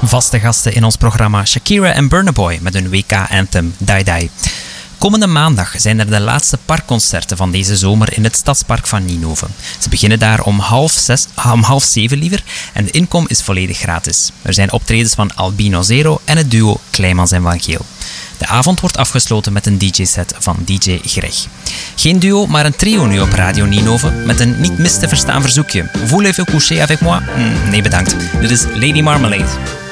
Vaste gasten in ons programma Shakira en Burna Boy met hun WK-anthem Die Die. Komende maandag zijn er de laatste parkconcerten van deze zomer in het Stadspark van Ninove. Ze beginnen daar om 6:30 liever en de inkom is volledig gratis. Er zijn optredens van Albino Zero en het duo Kleimans en Van Geel. De avond wordt afgesloten met een DJ-set van DJ Greg. Geen duo, maar een trio nu op Radio Ninove met een niet mis te verstaan verzoekje. Voulez-vous coucher avec moi? Nee, bedankt. Dit is Lady Marmalade.